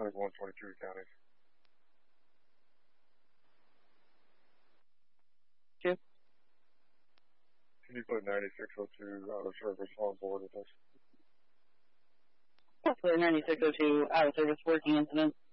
21, 22 counties. Two. Can you put 9602 out of service on board with us? Possibly 9602 out of service working incident.